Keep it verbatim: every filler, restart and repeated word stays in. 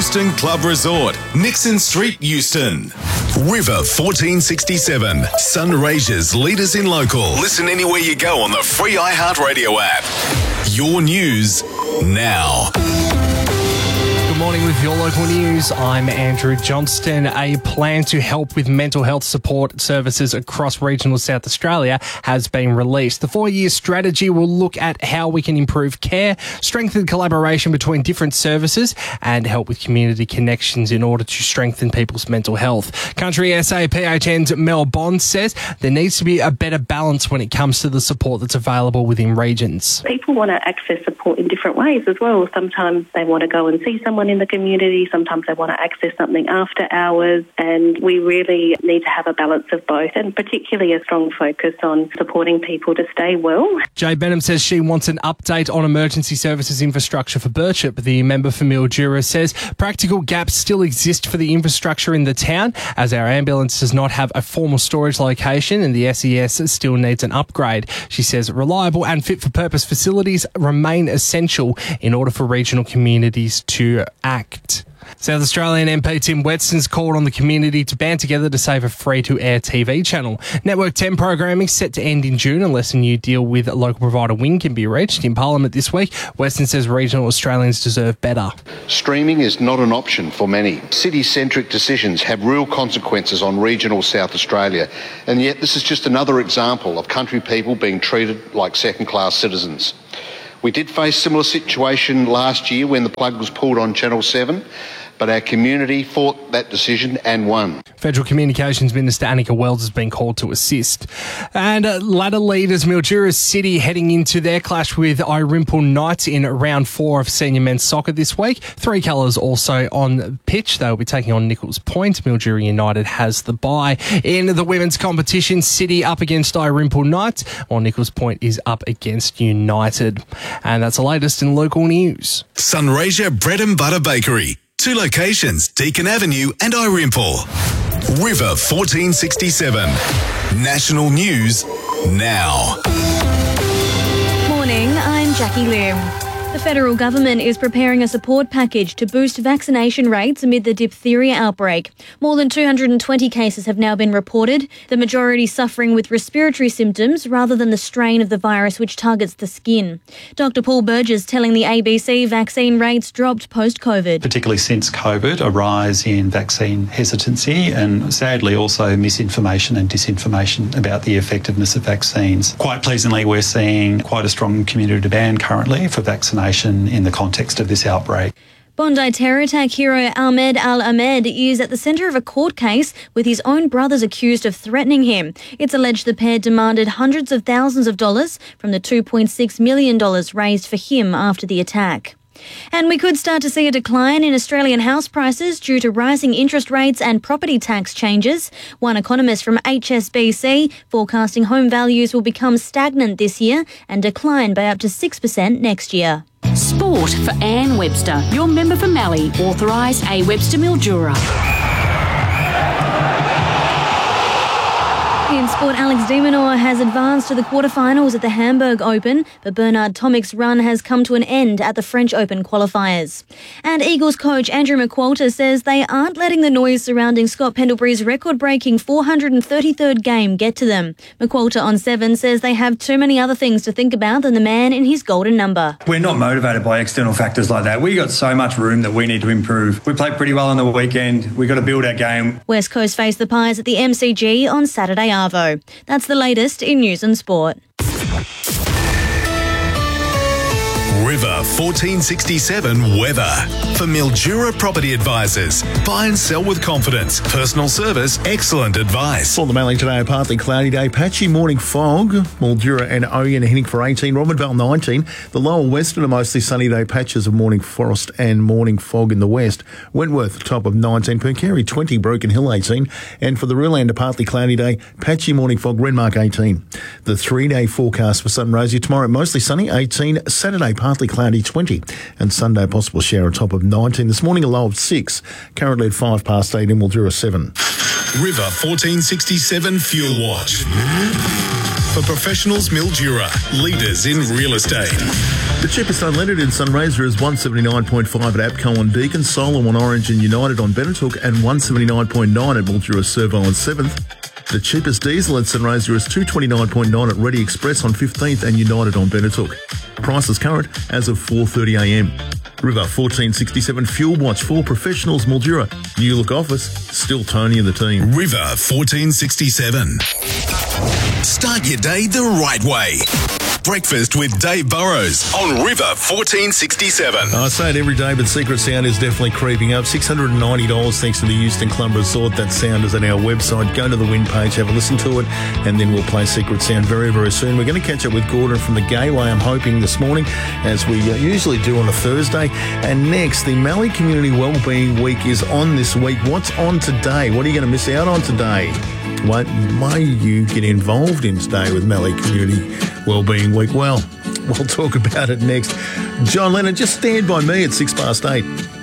Euston Club Resort, Nixon Street, Euston. River fourteen sixty-seven, Sunraysia's leaders in local. Listen anywhere you go on the free iHeartRadio app. Your news now. Good morning with your local news. I'm Andrew Johnston. A plan to help with mental health support services across regional South Australia has been released. The four-year strategy will look at how we can improve care, strengthen collaboration between different services and help with community connections in order to strengthen people's mental health. Country S A P H N's Mel Bond says there needs to be a better balance when it comes to the support that's available within regions. People want to access support in different ways as well. Sometimes they want to go and see someone in the community, sometimes they want to access something after hours, and we really need to have a balance of both, and particularly a strong focus on supporting people to stay well. Jay Benham says she wants an update on emergency services infrastructure for Birchip. The member for Mildura says practical gaps still exist for the infrastructure in the town, as our ambulance does not have a formal storage location and the S E S still needs an upgrade. She says reliable and fit-for-purpose facilities remain essential in order for regional communities to act. South Australian M P Tim Wetson's called on the community to band together to save a free-to-air T V channel. Network ten programming set to end in June unless a new deal with local provider Wing can be reached. In Parliament this week, Weston says regional Australians deserve better. Streaming is not an option for many. City-centric decisions have real consequences on regional South Australia, and yet this is just another example of country people being treated like second-class citizens. We did face a similar situation last year when the plug was pulled on Channel seven, but our community fought that decision and won. Federal Communications Minister Annika Wells has been called to assist. And uh, ladder leaders Mildura City heading into their clash with Irimple Knights in round four of senior men's soccer this week. Three colours also on pitch. They will be taking on Nichols Point. Mildura United has the bye. In the women's competition, City up against Irimple Knights, while Nichols Point is up against United. And that's the latest in local news. Sunraysia Bread and Butter Bakery. Two locations, Deakin Avenue and Irimple. River fourteen sixty-seven. National News Now. Morning, I'm Jackie Lim. The federal government is preparing a support package to boost vaccination rates amid the diphtheria outbreak. More than two hundred twenty cases have now been reported, the majority suffering with respiratory symptoms rather than the strain of the virus which targets the skin. Doctor Paul Burgess telling the A B C vaccine rates dropped post-COVID. Particularly since COVID, a rise in vaccine hesitancy and sadly also misinformation and disinformation about the effectiveness of vaccines. Quite pleasingly, we're seeing quite a strong community demand currently for vaccination in the context of this outbreak. Bondi terror attack hero Ahmed Al-Ahmed is at the centre of a court case with his own brothers accused of threatening him. It's alleged the pair demanded hundreds of thousands of dollars from the two point six million dollars raised for him after the attack. And we could start to see a decline in Australian house prices due to rising interest rates and property tax changes. One economist from H S B C forecasting home values will become stagnant this year and decline by up to six percent next year. Sport for Anne Webster, your member for Mallee, authorised A Webster Mildura. In sport, Alex de Minaur has advanced to the quarterfinals at the Hamburg Open, but Bernard Tomic's run has come to an end at the French Open qualifiers. And Eagles coach Andrew McQualter says they aren't letting the noise surrounding Scott Pendlebury's record-breaking four hundred thirty-third game get to them. McQualter on Seven says they have too many other things to think about than the man in his golden number. We're not motivated by external factors like that. We got so much room that we need to improve. We played pretty well on the weekend. We've got to build our game. West Coast face the Pies at the M C G on Saturday Arvo. That's the latest in news and sport. River fourteen sixty-seven weather. For Mildura Property Advisors. Buy and sell with confidence. Personal service, excellent advice. For the Mallee today, a partly cloudy day. Patchy morning fog. Mildura and Oyen heading for eighteen. Robinvale nineteen. The lower western are mostly sunny day. Patches of morning frost and morning fog in the west. Wentworth, top of nineteen. Percarry twenty. Broken Hill eighteen. And for the Riverland, a partly cloudy day. Patchy morning fog. Renmark eighteen. The three-day forecast for Sunraysia tomorrow, mostly sunny eighteen. Saturday, partly cloudy twenty. And Sunday, possible shower, a top of nineteen. This morning, a low of six. Currently at five past eight in Mildura seven. River fourteen sixty-seven Fuel Watch. for Professionals Mildura, leaders in real estate. The cheapest unleaded in Sunraysia is one seventy-nine point five at APCO on Deakin, Solar on Orange and United on Benethook, and one seventy-nine point nine at Mildura Servo on seventh. The cheapest diesel in Sunraysia is two twenty-nine point nine at Ready Express on fifteenth and United on Benethook. Prices current as of four thirty a m. River fourteen sixty-seven Fuel Watch for Professionals Mildura. New look office, still Tony and the team. River fourteen sixty-seven. Start your day the right way. Breakfast with Dave Burrows on River fourteen sixty-seven. I say it every day, but Secret Sound is definitely creeping up. six hundred ninety dollars thanks to the Euston Club Resort. That sound is on our website. Go to the win page, have a listen to it, and then we'll play Secret Sound very, very soon. We're going to catch up with Gordon from the Gateway, I'm hoping, this morning, as we uh, usually do on a Thursday. And next, the Mallee Community Wellbeing Week is on this week. What's on today? What are you going to miss out on today? What may you get involved in today with Mallee Community Wellbeing Week? Well, we'll talk about it next. John Lennon, just stand by me at six past eight.